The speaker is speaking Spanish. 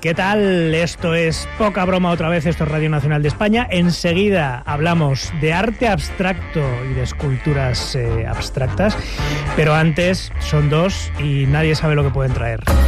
¿Qué tal? Esto es Poca Broma otra vez, esto es Radio Nacional de España. Enseguida hablamos de arte abstracto y de esculturas abstractas, pero antes son dos y nadie sabe lo que pueden traer.